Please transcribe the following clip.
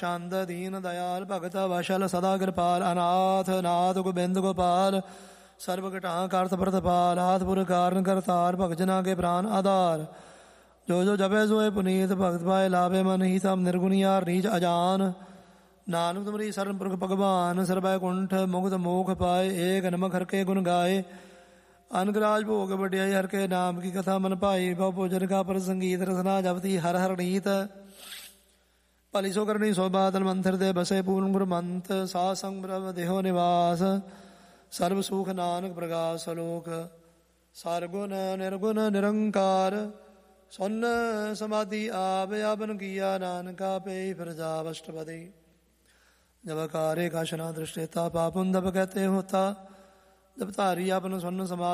ਚੰਦ ਦੀਨ ਦਇਆਲ ਭਗਤ ਵਸ਼ਲ ਸਦਾ ਕਿਰਪਾਲ ਅਨਾਥ ਨਾਥ ਗੋਬਿੰਦ ਗੋਪਾਲ ਸਰਬ ਘਟਾਂ ਕਰਤ ਪ੍ਰਤਪਾਲ ਆਦਪੁਰ ਕਾਰਨ ਕਰਤਾਰ ਭਗਤ ਜਨਾਂ ਕੇ ਪ੍ਰਾਨ ਆਧਾਰ ਜੋ ਜੋ ਜਪੈ ਸੋਏ ਪੁਨੀਤ ਭਗਤ ਪਾਏ ਲਾਭੇ ਮਨ ਹੀ ਸਭ ਨਿਰਗੁਣਿਆਰ ਨੀਚ ਅਜਾਨ ਨਾਨਕ ਤੁਮਰੀ ਸਰਨ ਪੁਰਖ ਭਗਵਾਨ ਸਰਬੈ ਕੁੰਠ ਮੁਕਤ ਮੋਖ ਪਾਏ ਏਕ ਨਮਕ ਹਰ ਕੇ ਗੁਣ ਗਾਏ ਅਨਗਰਾਜ ਭੋਗ ਵਡਿਆਈ ਹਰ ਕੇ ਨਾਮ ਕੀ ਕਥਾ ਮਨ ਭਾਈ ਬਹੁ ਭੋਜਨ ਕਾ ਪਰ ਸੰਗੀਤ ਰਸਨਾ ਜਪਤੀ ਹਰ ਹਰ ਨੀਤ ਭਲੀ ਸੋ ਕਰਨੀ ਸੋ ਬਾਦਲ ਮੰਥਰ ਦੇ ਬਸੇ ਪੂਰਨ ਗੁਰਮੰਤ ਸਾਧ ਸੰਗ ਬ੍ਰਹਮ ਦੇਹੋ ਨਿਵਾਸ ਸਰਬ ਸੁਖ ਨਾਨਕ ਪ੍ਰਗਾਸ ਸਲੋਕ ਸਰਗੁਣ ਨਿਰਗੁਣ ਨਿਰੰਕਾਰ ਸੁਨ ਸਮਾਧੀ ਆਪ ਆਪਨ ਕੀਆ ਨਾਨਕਾ ਪੇ ਫਿਰ ਜਾ ਅਸ਼ਟਪਦੀ जब कार्य का शना दृष्टेता पापुन दब कहते होता जब तारी आपन सुन समाधि